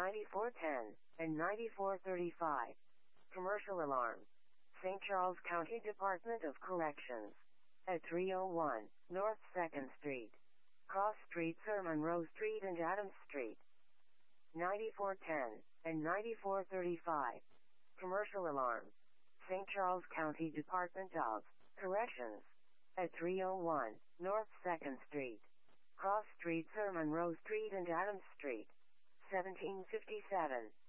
9410, and 9435. Commercial alarm. St. Charles County Department of Corrections. At 301 North 2nd Street. Cross Street, Sir Monroe Street and Adams Street. 9410, and 9435. Commercial alarm. St. Charles County Department of Corrections. At 301 North 2nd Street. Cross Street, Sir Monroe Street and Adams Street. 1757.